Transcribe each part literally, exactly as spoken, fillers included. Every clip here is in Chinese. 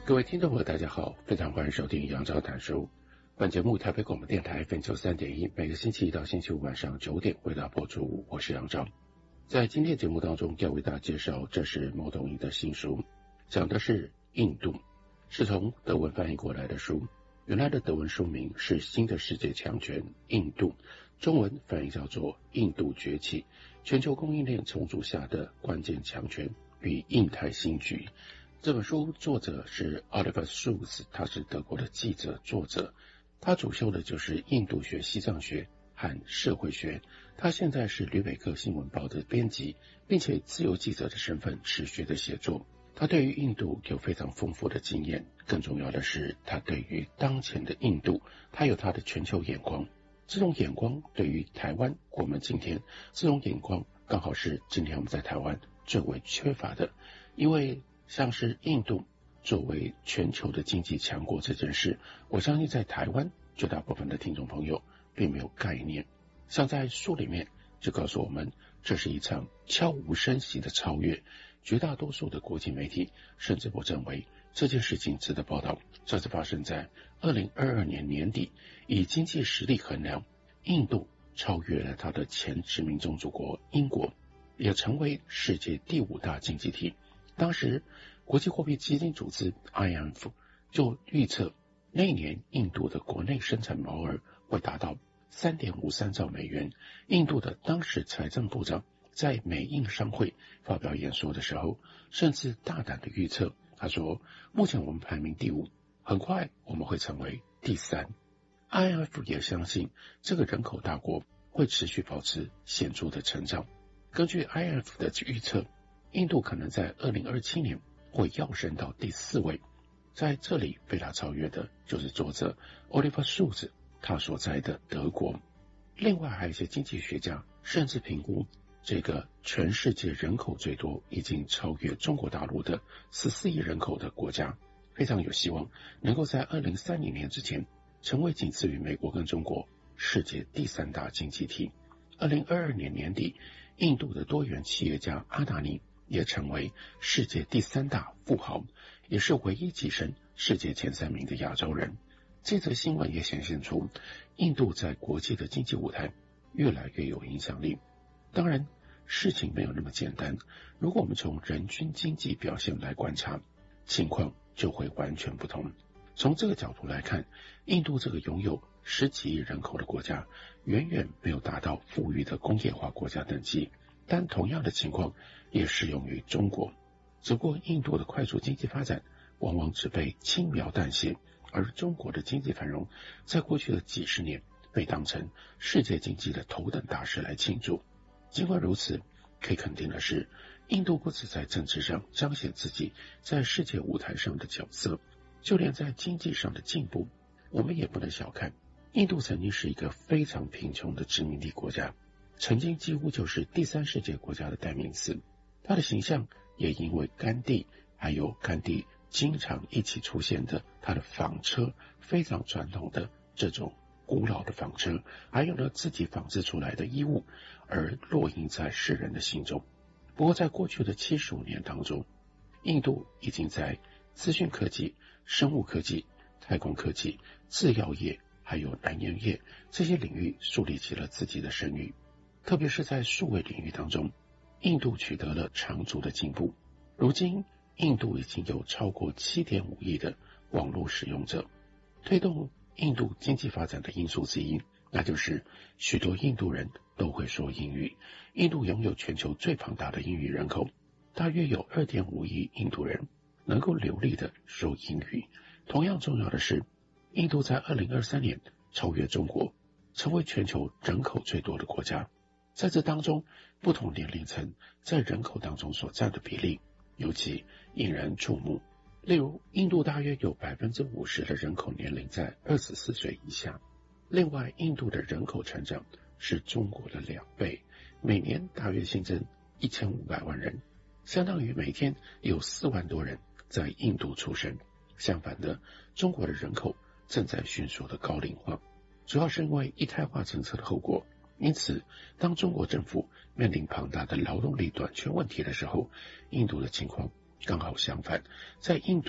各位听众朋友大家好，非常欢迎收听杨照谈书。本节目台北广播电台 F M 九十三点一，每个星期一到星期五晚上九点为大家播出，我是杨照。在今天节目当中要为大家介绍，这是毛东英的新书，讲的是印度，是从德文翻译过来的书。原来的德文书名是新的世界强权印度，中文翻译叫做印度崛起，全球供应链重组下的关键强权与印太新局。这本书作者是 Oliver Schulz， 他是德国的记者作者，他主修的就是印度学、西藏学和社会学。他现在是吕北克新闻报的编辑，并且自由记者的身份持续的写作。他对于印度有非常丰富的经验，更重要的是他对于当前的印度，他有他的全球眼光。这种眼光对于台湾，我们今天这种眼光刚好是今天我们在台湾最为缺乏的。因为像是印度作为全球的经济强国这件事，我相信在台湾绝大部分的听众朋友并没有概念。像在书里面就告诉我们，这是一场悄无声息的超越，绝大多数的国际媒体甚至不认为这件事情值得报道。这是发生在二零二二年年底，以经济实力衡量，印度超越了它的前殖民宗主国英国，也成为世界第五大经济体。当时国际货币基金组织 I M F 就预测那一年印度的国内生产毛额会达到 三点五三兆美元。印度的当时财政部长在美印商会发表演说的时候，甚至大胆的预测，他说目前我们排名第五，很快我们会成为第三。 I M F 也相信这个人口大国会持续保持显著的成长。根据 I M F 的预测，印度可能在二零二七年会跃升到第四位。在这里被他超越的就是作者 Oliver Schulz 他所在的德国。另外还有一些经济学家甚至评估，这个全世界人口最多，已经超越中国大陆的十四亿人口的国家，非常有希望能够在二零三零年之前成为仅次于美国跟中国世界第三大经济体。二零二二年年底，印度的多元企业家阿达尼也成为世界第三大富豪，也是唯一跻身世界前三名的亚洲人。这则新闻也显现出印度在国际的经济舞台越来越有影响力。当然事情没有那么简单，如果我们从人均经济表现来观察，情况就会完全不同。从这个角度来看，印度这个拥有十几亿人口的国家远远没有达到富裕的工业化国家等级，但同样的情况也适用于中国。只不过印度的快速经济发展往往只被轻描淡写，而中国的经济繁荣在过去的几十年被当成世界经济的头等大事来庆祝。尽管如此，可以肯定的是，印度不只在政治上彰显自己在世界舞台上的角色，就连在经济上的进步，我们也不能小看。印度曾经是一个非常贫穷的殖民地国家，曾经几乎就是第三世界国家的代名词。它的形象也因为甘地还有甘地经常一起出现的它的纺车，非常传统的这种古老的纺车，还有呢自己纺织出来的衣物，而落印在世人的心中。不过在过去的七十五年当中，印度已经在资讯科技、生物科技、太空科技、制药业还有能源业这些领域树立起了自己的声誉。特别是在数位领域当中，印度取得了长足的进步。如今印度已经有超过 七点五亿的网络使用者。推动印度经济发展的因素之一，那就是许多印度人都会说英语。印度拥有全球最庞大的英语人口，大约有 二点五亿印度人能够流利的说英语。同样重要的是，印度在二零二三年超越中国，成为全球人口最多的国家。在这当中，不同年龄层在人口当中所占的比例尤其引人注目。例如，印度大约有 百分之五十 的人口年龄在二十四岁以下。另外，印度的人口成长是中国的两倍，每年大约新增一千五百万人，相当于每天有四万多人在印度出生。相反的，中国的人口正在迅速的高龄化，主要是因为一胎化政策的后果。因此，当中国政府面临庞大的劳动力短缺问题的时候，印度的情况刚好相反。在印度，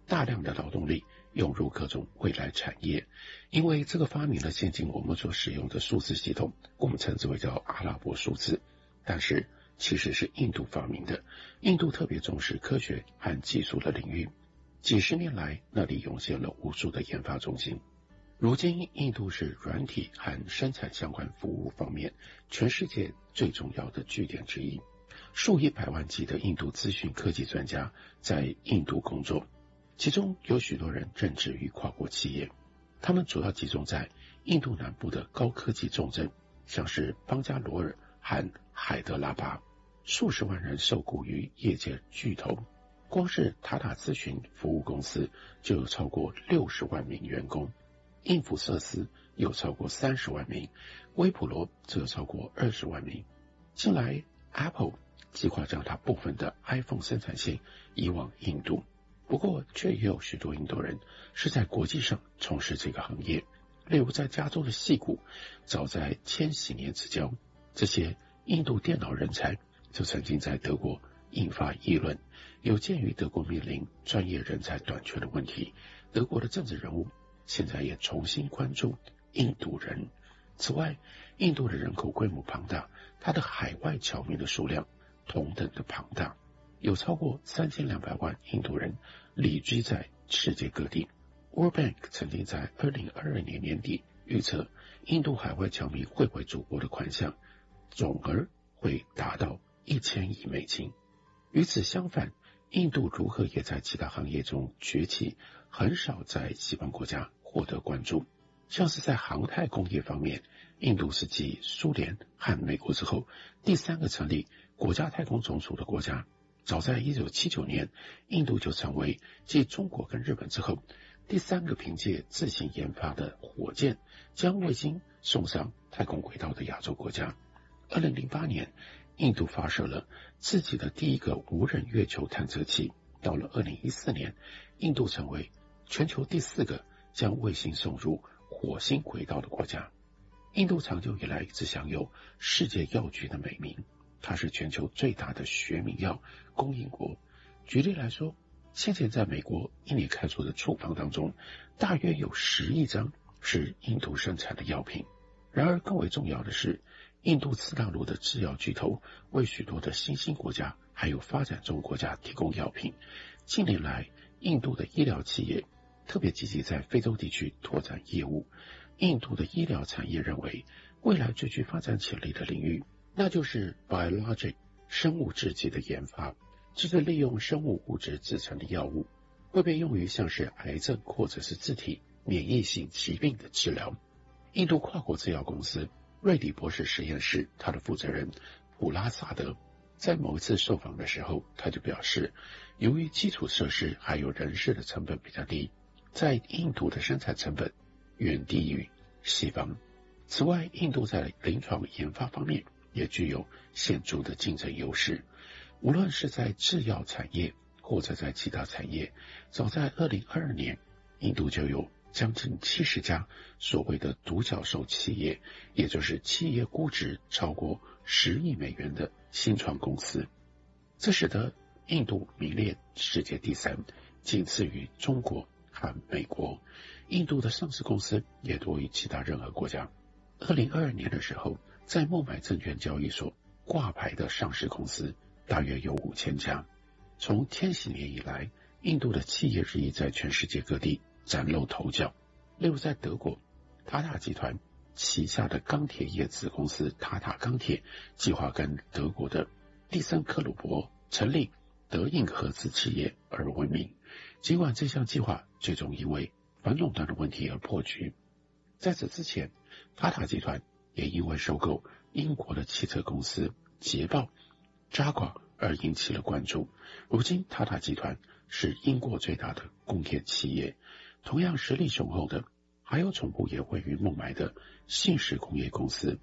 大量的劳动力涌入各种未来产业。因为这个发明了现今我们所使用的数字系统，我们称之为叫阿拉伯数字，但是其实是印度发明的。印度特别重视科学和技术的领域，几十年来那里涌现了无数的研发中心。如今印度是软体和生产相关服务方面全世界最重要的据点之一，数以百万计的印度资讯科技专家在印度工作，其中有许多人任职于跨国企业，他们主要集中在印度南部的高科技重镇，像是邦加罗尔和海德拉巴，数十万人受雇于业界巨头，光是塔塔咨询服务公司就有超过六十万名员工，印福瑟斯有超过三十万名，微普罗则有超过二十万名。近来 Apple 计划将它部分的 iPhone 生产线移往印度，不过却也有许多印度人是在国际上从事这个行业。例如在加州的矽谷，早在千禧年之交，这些印度电脑人才就曾经在德国引发议论。有鉴于德国面临专业人才短缺的问题，德国的政治人物现在也重新关注印度人。此外，印度的人口规模庞大，它的海外侨民的数量同等的庞大，有超过三千两百万印度人旅居在世界各地。World Bank 曾经在二零二二年年底预测，印度海外侨民汇回祖国的款项总额会达到一千亿美金。与此相反，印度如何也在其他行业中崛起，很少在西方国家获得关注。像是在航太工业方面，印度是继苏联和美国之后第三个成立国家太空总署的国家。早在一九七九年，印度就成为继中国跟日本之后第三个凭借自行研发的火箭将卫星送上太空轨道的亚洲国家。二零零八年，印度发射了自己的第一个无人月球探测器。到了二零一四年，印度成为全球第四个将卫星送入火星轨道的国家。印度长久以来一直享有世界药局的美名，它是全球最大的学名药供应国。举例来说，先前在美国一年开出的处方当中，大约有十亿张是印度生产的药品。然而更为重要的是，印度次大陆的制药巨头为许多的新兴国家还有发展中国家提供药品。近年来，印度的医疗企业特别积极在非洲地区拓展业务。印度的医疗产业认为，未来最具发展潜力的领域，那就是 biologic 生物制剂的研发，这是利用生物物质制成的药物，会被用于像是癌症或者是自体免疫性疾病的治疗。印度跨国制药公司瑞迪博士实验室，他的负责人普拉萨德在某一次受访的时候，他就表示，由于基础设施还有人事的成本比较低，在印度的生产成本远低于西方。此外，印度在临床研发方面也具有显著的竞争优势。无论是在制药产业或者在其他产业，早在二零二二年，印度就有将近七十家所谓的独角兽企业，也就是企业估值超过十亿美元的新创公司。这使得印度名列世界第三，仅次于中国和美国。印度的上市公司也多于其他任何国家。二零二二年的时候，在孟买证券交易所挂牌的上市公司大约有五千家。从千禧年以来，印度的企业日益在全世界各地崭露头角。例如在德国，塔塔集团旗下的钢铁业子公司塔塔钢铁计划跟德国的蒂森克虏伯成立德印合资企业而闻名。尽管这项计划最终因为反垄断的问题而破局，在此之前，塔塔集团也因为收购英国的汽车公司捷豹 Jaguar 而引起了关注。如今塔塔集团是英国最大的工业企业。同样实力雄厚的还有总部也位于孟买的信实工业公司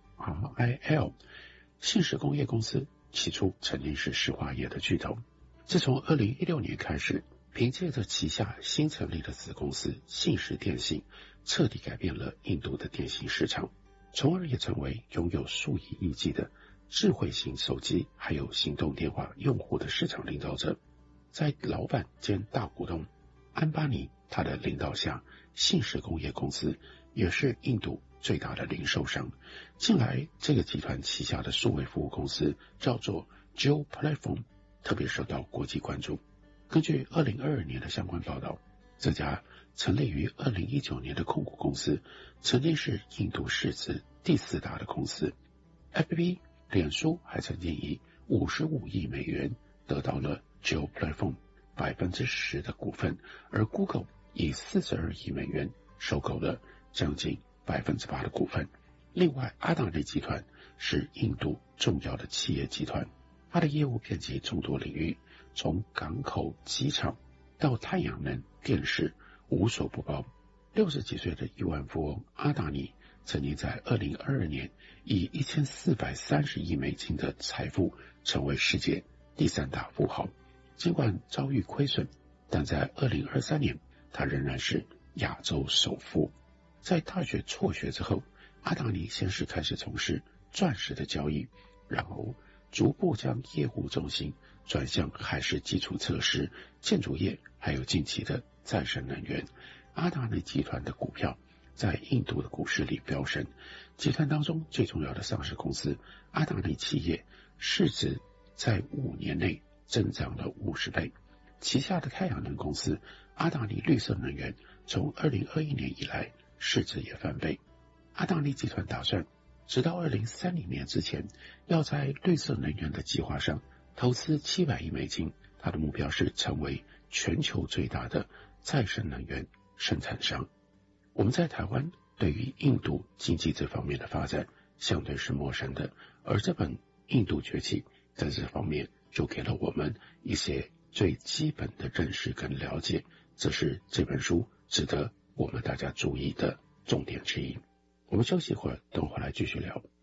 R I L。 信实工业公司起初曾经是石化业的巨头，自从二零一六年开始，凭借着旗下新成立的子公司信实电信，彻底改变了印度的电信市场，从而也成为拥有数以亿计的智慧型手机还有行动电话用户的市场领导者。在老板兼大股东安巴尼他的领导下，信实工业公司也是印度最大的零售商。近来这个集团旗下的数位服务公司叫做 Jio Platform， 特别受到国际关注。根据二零二二年的相关报道，这家成立于二零一九年的控股公司曾经是印度市值第四大的公司。 F B B 脸书还曾经以五十五亿美元得到了 Jio Platform 百分之十的股份，而 Google 以四十二亿美元收购了将近百分之八的股份。另外，阿达尼集团是印度重要的企业集团，它的业务遍及众多领域，从港口、机场到太阳能、电视，无所不包。六十几岁的亿万富翁阿达尼曾经在二零二二年以一千四百三十亿美金的财富成为世界第三大富豪。尽管遭遇亏损，但在二零二三年他仍然是亚洲首富。在大学辍学之后，阿达尼先是开始从事钻石的交易，然后逐步将业务重心转向海事基础设施、建筑业，还有近期的再生能源。阿达尼集团的股票在印度的股市里飙升，集团当中最重要的上市公司阿达尼企业市值在五年内增长了五十倍，旗下的太阳能公司阿达尼绿色能源从二零二一年以来市值也翻倍。阿达尼集团打算直到二零三零年之前，要在绿色能源的计划上投资七百亿美金，他的目标是成为全球最大的再生能源生产商。我们在台湾对于印度经济这方面的发展相对是陌生的，而这本《印度崛起》在这方面就给了我们一些最基本的认识跟了解，这是这本书值得我们大家注意的重点之一。我们休息一会儿，等回来继续聊。